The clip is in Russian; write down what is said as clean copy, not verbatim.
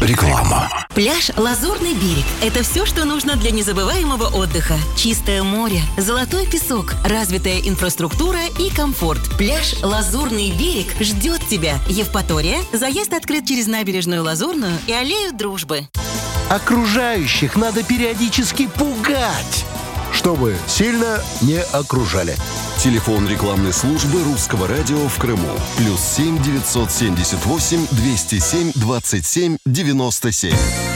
Реклама. Пляж «Лазурный берег» – это все, что нужно для незабываемого отдыха. Чистое море, золотой песок, развитая инфраструктура и комфорт. Пляж «Лазурный берег» ждет тебя. Евпатория. Заезд открыт через набережную Лазурную и аллею Дружбы. Окружающих надо периодически пугать, чтобы сильно не окружали. Телефон рекламной службы Русского радио в Крыму. +7 978 207 27 97.